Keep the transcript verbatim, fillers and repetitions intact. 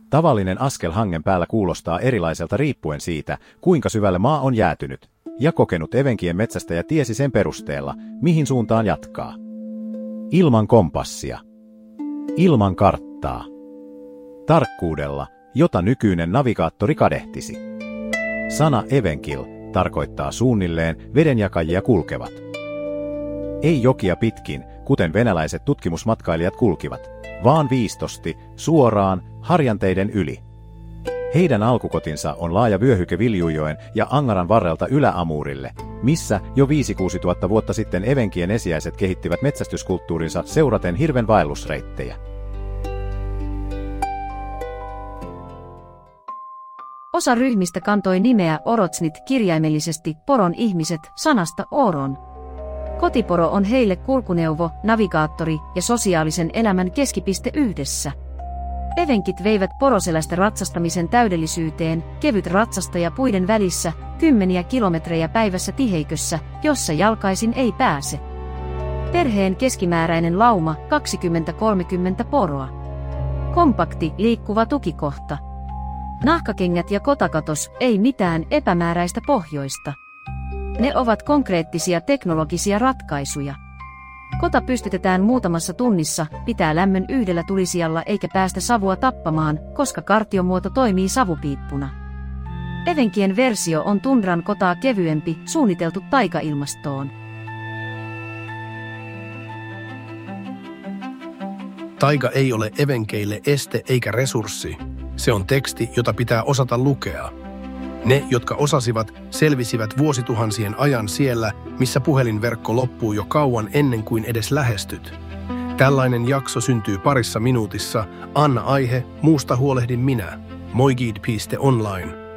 Tavallinen askel hangen päällä kuulostaa erilaiselta riippuen siitä, kuinka syvälle maa on jäätynyt, ja kokenut evenkien metsästäjä tiesi sen perusteella, mihin suuntaan jatkaa. Ilman kompassia. Ilman karttaa. Tarkkuudella, jota nykyinen navigaattori kadehtisi. Sana evenkil tarkoittaa suunnilleen vedenjakajia kulkevat. Ei jokia pitkin, kuten venäläiset tutkimusmatkailijat kulkivat, vaan viistosti, suoraan, harjanteiden yli. Heidän alkukotinsa on laaja vyöhyke Viljujoen ja Angaran varrelta Ylä-Amurille, missä jo viisi kuusi tuhatta vuotta sitten evenkien esiäiset kehittivät metsästyskulttuurinsa seuraten hirven vaellusreittejä. Osa ryhmistä kantoi nimeä Orotsnit kirjaimellisesti poron ihmiset sanasta oron. Kotiporo on heille kulkuneuvo, navigaattori ja sosiaalisen elämän keskipiste yhdessä. Evenkit veivät poroselästä ratsastamisen täydellisyyteen, kevyt ratsastaja puiden välissä, kymmeniä kilometrejä päivässä tiheikössä, jossa jalkaisin ei pääse. Perheen keskimääräinen lauma kaksikymmentä kolmekymmentä poroa. Kompakti, liikkuva tukikohta. Nahkakengät ja kotakatos, ei mitään epämääräistä pohjoista. Ne ovat konkreettisia teknologisia ratkaisuja. Kota pystytetään muutamassa tunnissa, pitää lämmön yhdellä tulisijalla eikä päästä savua tappamaan, koska kartiomuoto toimii savupiippuna. Evenkien versio on tundran kotaa kevyempi, suunniteltu taikailmastoon. Taika ei ole evenkeille este eikä resurssi. Se on teksti, jota pitää osata lukea. Ne, jotka osasivat, selvisivät vuosituhansien ajan siellä, missä puhelinverkko loppuu jo kauan ennen kuin edes lähestyt. Tällainen jakso syntyy parissa minuutissa. Anna aihe, muusta huolehdin minä. moigid piste online.